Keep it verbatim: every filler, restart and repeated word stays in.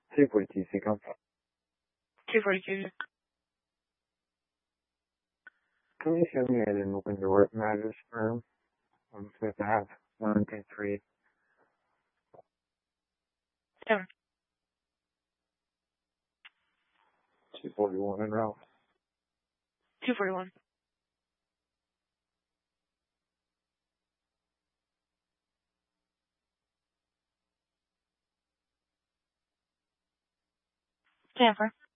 two forty-two, Seacom. two forty-two. Can you show me an open door mattress firm on Fifth Ave, one two three? Seven. two forty-one in row. two forty-one. Stanford.